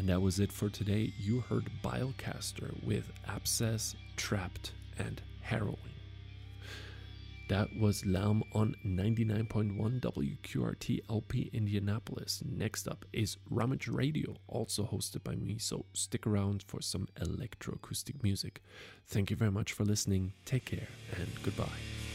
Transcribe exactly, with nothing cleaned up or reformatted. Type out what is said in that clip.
And that was it for today. You heard Bilecaster with Abscess, Trapped, and Harrowing. That was Lärm on ninety-nine point one W Q R T L P Indianapolis. Next up is Rummage Radio, also hosted by me, so stick around for some electroacoustic music. Thank you very much for listening. Take care and goodbye.